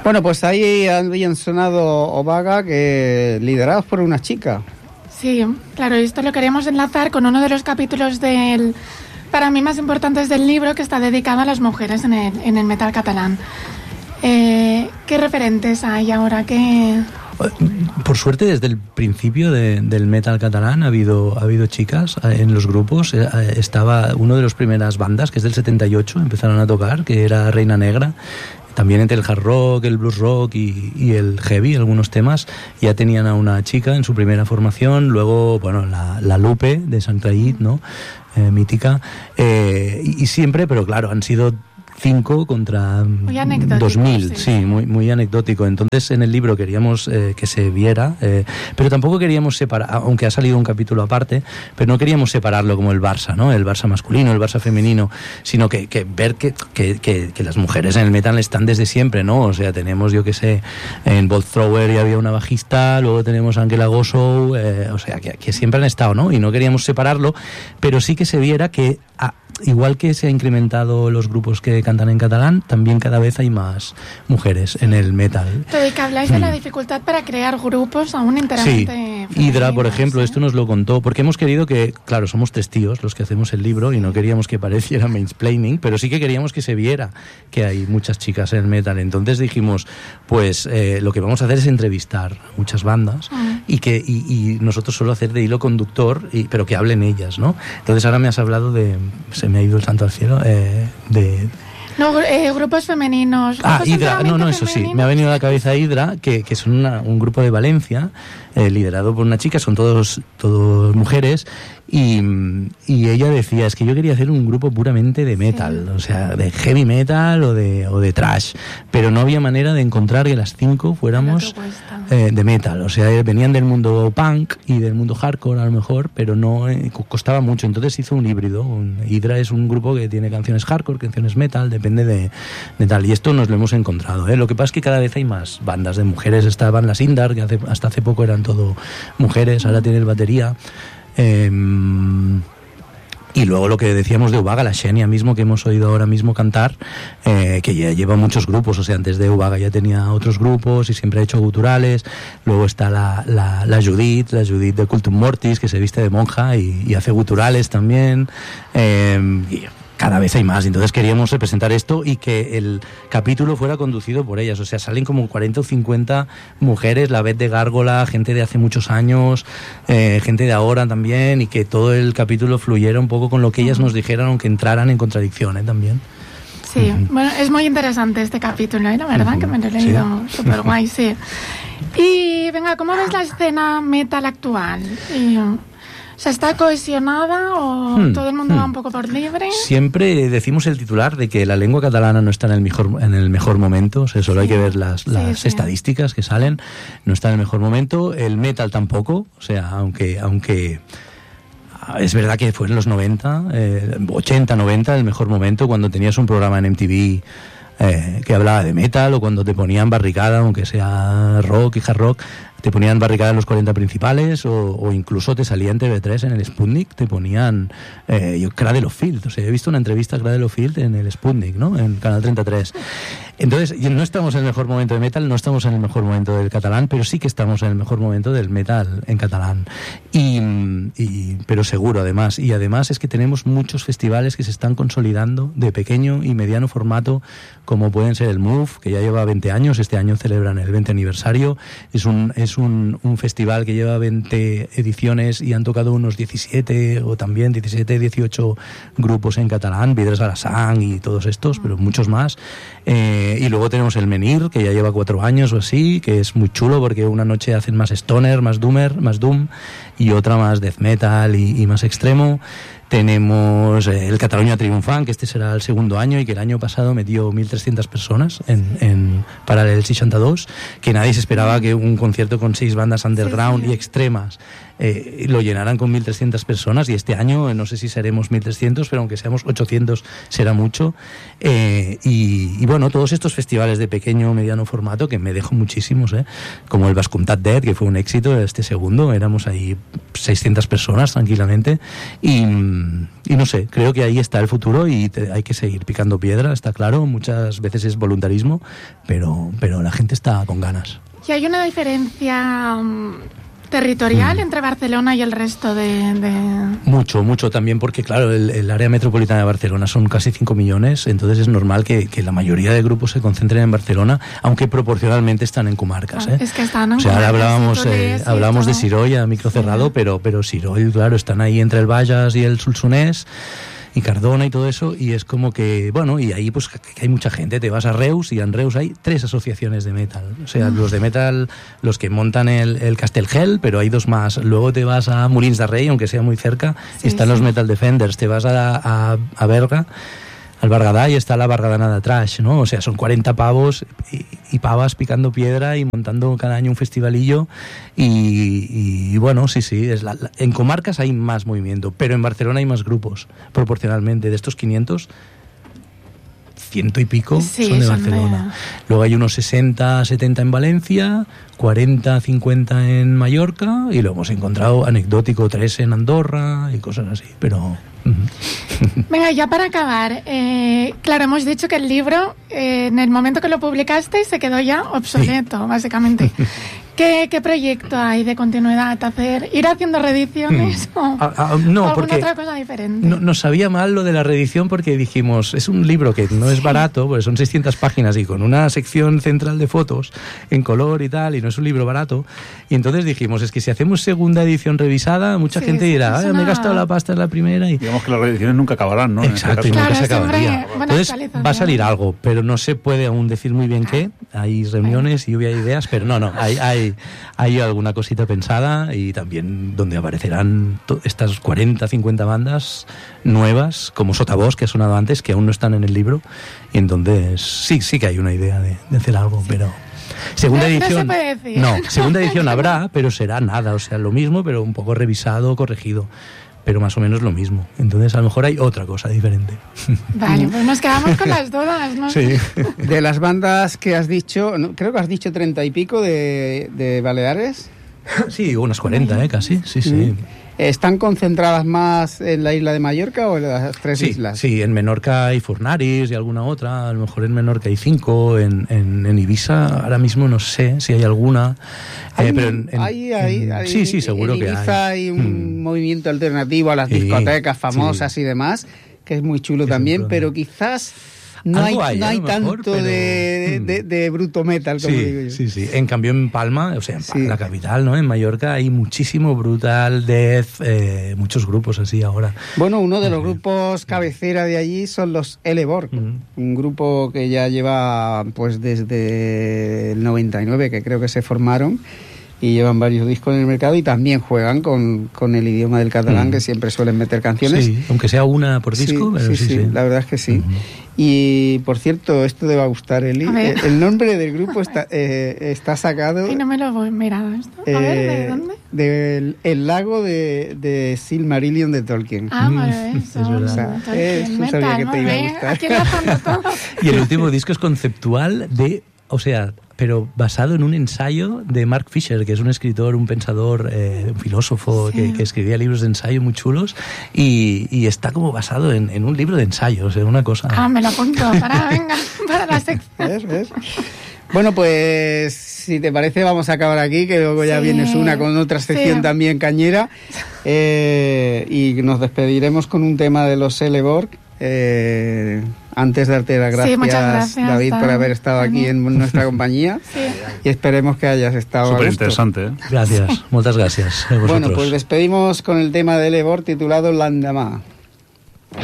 Bueno, pues ahí habían sonado Ovaga, que liderados por una chica. Sí, claro, esto lo queríamos enlazar con uno de los capítulos para mí más importantes del libro, que está dedicado a las mujeres en el metal catalán. ¿Qué referentes hay ahora? Por suerte, desde el principio del metal catalán ha habido chicas en los grupos. Estaba una de las primeras bandas, que es del 78, empezaron a tocar, que era Reina Negra. También entre el hard rock, el blues rock y el heavy, algunos temas, ya tenían a una chica en su primera formación. Luego, bueno, la Lupe de Sant Traït, ¿no? Mítica. Y siempre, pero claro, han sido 5 contra 2000, sí, muy anecdótico. Entonces en el libro queríamos que se viera, pero tampoco queríamos separar, aunque ha salido un capítulo aparte, pero no queríamos separarlo como el Barça, ¿no? El Barça masculino, el Barça femenino, sino que ver que las mujeres en el metal están desde siempre, ¿no? O sea, tenemos, yo que sé, en Bolt Thrower ya había una bajista, luego tenemos a Ángela Gosso, o sea, que siempre han estado, ¿no? Y no queríamos separarlo, pero sí que se viera que igual que se ha incrementado los grupos que cantan en catalán, también cada vez hay más mujeres en el metal. Pero y que habláis de la dificultad para crear grupos aún enteramente sí. Hydra, por ejemplo, esto nos lo contó, porque hemos querido que, claro, somos 3 tíos los que hacemos el libro y no queríamos que pareciera mansplaining, pero sí que queríamos que se viera que hay muchas chicas en el metal. Entonces dijimos, pues lo que vamos a hacer es entrevistar a muchas bandas y nosotros solo hacer de hilo conductor, pero que hablen ellas, ¿no? Entonces ahora me has hablado se me ha ido el santo al cielo, grupos femeninos. Hydra, eso sí, me ha venido a la cabeza Hydra, que son un grupo de Valencia, liderado por una chica, son todos mujeres, y ella decía, es que yo quería hacer un grupo puramente de metal, o sea, de heavy metal o de thrash, pero no había manera de encontrar que las 5 fuéramos de metal, o sea, venían del mundo punk y del mundo hardcore a lo mejor, pero no costaba mucho. Entonces hizo un híbrido. Hydra es un grupo que tiene canciones hardcore, canciones metal, depende de tal, y esto nos lo hemos encontrado, ¿eh? Lo que pasa es que cada vez hay más bandas de mujeres. Estaban las Indar, que hasta hace poco eran todo mujeres, ahora tiene el batería. Y luego lo que decíamos de Ovaga, la Xenia mismo, que hemos oído ahora mismo cantar, que ya lleva muchos grupos, o sea, antes de Ovaga ya tenía otros grupos y siempre ha hecho guturales. Luego está la Judith de Cultum Mortis, que se viste de monja y hace guturales también. Y cada vez hay más, entonces queríamos representar esto y que el capítulo fuera conducido por ellas, o sea, salen como 40 o 50 mujeres, la vez de Gárgola, gente de hace muchos años, gente de ahora también, y que todo el capítulo fluyera un poco con lo que ellas nos dijeran, aunque entraran en contradicción, también. Sí, bueno, es muy interesante este capítulo, la verdad que me lo he leído súper guay, sí. Y venga, ¿cómo ves la escena metal actual? ¿Se está cohesionada o todo el mundo va un poco por libre? Siempre decimos el titular de que la lengua catalana no está en el mejor momento, o sea, solo hay que ver las estadísticas que salen, no está en el mejor momento. El metal tampoco, o sea, aunque es verdad que fue en los 90, 80, 90 el mejor momento, cuando tenías un programa en MTV que hablaba de metal, o cuando te ponían barricada, aunque sea rock y hard rock, te ponían barricada en los 40 principales, o incluso te salía en TV3 en el Sputnik, te ponían Cradle of Filth. O sea, he visto una entrevista a Cradle of Filth en el Sputnik, ¿no? En Canal 33. Entonces, no estamos en el mejor momento de metal, no estamos en el mejor momento del catalán, pero sí que estamos en el mejor momento del metal en catalán. Pero seguro, además. Y además es que tenemos muchos festivales que se están consolidando de pequeño y mediano formato, como pueden ser el MOVE, que ya lleva 20 años, este año celebran el 20 aniversario. Es un festival que lleva 20 ediciones y han tocado unos 17 o también 17, 18 grupos en catalán, Vidres a la Sang y todos estos, pero muchos más. Y luego tenemos el Menhir, que ya lleva 4 años o así, que es muy chulo porque una noche hacen más stoner, más doom, y otra más death metal y más extremo. Tenemos el Catalunya Triomfant, que este será el segundo año y que el año pasado metió 1.300 personas para el 62, que nadie se esperaba que un concierto con 6 bandas underground y extremas lo llenaran con 1.300 personas, y este año no sé si seremos 1.300, pero aunque seamos 800 será mucho. Y bueno, todos estos festivales de pequeño o mediano formato que me dejo muchísimos, como el Bascomtat Dead, que fue un éxito, este segundo, éramos ahí 600 personas tranquilamente, y no sé, creo que ahí está el futuro y hay que seguir picando piedra, está claro, muchas veces es voluntarismo, pero la gente está con ganas. ¿Y hay una diferencia territorial entre Barcelona y el resto de...? Mucho también, porque claro, el área metropolitana de Barcelona son casi 5 millones, entonces es normal que la mayoría de grupos se concentren en Barcelona, aunque proporcionalmente están en comarcas. Es que están en comarcas. Ahora hablábamos de Siroy a micro cerrado, pero Siroy, claro, están ahí entre el Bages y el Solsonès, y Cardona y todo eso, y es como que, bueno, y ahí pues que hay mucha gente, te vas a Reus y en Reus hay 3 asociaciones de metal, o sea, los de metal, los que montan el Castellgel, pero hay 2 más, luego te vas a Molins de Rei, aunque sea muy cerca, están los Metal Defenders, te vas a Berga, al Berguedà, y está la Berguedana de Trash, ¿no? O sea, son 40 pavos y pavas picando piedra y montando cada año un festivalillo y bueno, sí, en comarcas hay más movimiento, pero en Barcelona hay más grupos, proporcionalmente. De estos 500, 100 y pico son de Barcelona. Luego hay unos 60, 70 en Valencia, 40, 50 en Mallorca, y lo hemos encontrado anecdótico 3 en Andorra y cosas así, pero... Venga, ya para acabar, claro, hemos dicho que el libro, en el momento que lo publicaste, se quedó ya obsoleto, básicamente. ¿Qué proyecto hay de continuidad? ¿Ir haciendo reediciones o alguna otra cosa diferente? No, nos sabía mal lo de la reedición porque dijimos, es un libro que no es barato, porque son 600 páginas y con una sección central de fotos en color y tal, y no es un libro barato. Y entonces dijimos, es que si hacemos segunda edición revisada, mucha gente dirá, me he gastado la pasta en la primera. Y digamos que las reediciones nunca acabarán, ¿no? Exacto, y nunca se acabaría. Entonces va a salir algo, pero no se puede aún decir muy bien qué. Hay reuniones y lluvia de ideas, pero no, hay alguna cosita pensada, y también donde aparecerán estas 40, 50 bandas nuevas, como Sotavoz, que ha sonado antes, que aún no están en el libro, y entonces sí que hay una idea de hacer algo, pero... Segunda edición, segunda edición habrá, pero será nada, o sea, lo mismo, pero un poco revisado, corregido, pero más o menos lo mismo. Entonces a lo mejor hay otra cosa diferente. Vale, pues nos quedamos con las dudas, ¿no? Sí. De las bandas que has dicho, creo que has dicho 30 y pico de Baleares. Sí, unas 40, casi, sí. ¿Están concentradas más en la isla de Mallorca o en las 3 islas? Sí, en Menorca hay Fornaris y alguna otra, a lo mejor en Menorca hay 5, en Ibiza ahora mismo no sé si hay alguna, pero sí, seguro que hay. En Ibiza hay un movimiento alternativo a las discotecas famosas y demás, que es muy chulo también, pero quizás... No hay tanto de bruto metal, como digo yo. Sí. En cambio en Palma, o sea, en la capital, ¿no? En Mallorca hay muchísimo brutal, death, muchos grupos así ahora. Bueno, uno de los grupos cabecera de allí son los Eleborg, un grupo que ya lleva pues desde el 99, que creo que se formaron, y llevan varios discos en el mercado, y también juegan con el idioma del catalán, que siempre suelen meter canciones. Sí, aunque sea una por disco, pero sí. La verdad es que sí. Y, por cierto, esto te va a gustar, Eli. El nombre del grupo está sacado... Y no me lo he mirado esto. A ver, ¿de dónde? Del lago de Silmarillion de Tolkien. Vale, eso. Es verdad. Eso sabía que te iba a gustar. Aquí enlazando todo. Y el último disco es conceptual pero basado en un ensayo de Mark Fisher, que es un escritor, un pensador, un filósofo que escribía libros de ensayo muy chulos, y está como basado en un libro de ensayo, o sea, una cosa... me lo apunto, para la sección. ¿Ves? Bueno, pues si te parece vamos a acabar aquí, que luego ya vienes con otra sección también cañera, y nos despediremos con un tema de los Eleborg. Antes de darte las gracias, David, por haber estado aquí en nuestra compañía, y esperemos que hayas estado súper interesante, ¿eh? Gracias, muchas gracias a vosotros. Bueno, pues despedimos con el tema de Eleborg titulado L'endemà.